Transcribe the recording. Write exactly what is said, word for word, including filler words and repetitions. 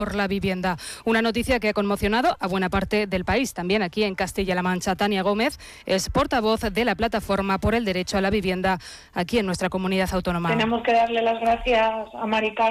por la vivienda. Una noticia que ha conmocionado a buena parte del país, también aquí en Castilla-La Mancha. Tania Gómez es portavoz de la Plataforma por el Derecho a la Vivienda aquí en nuestra comunidad autónoma. Tenemos que darle las gracias a Mari Carmen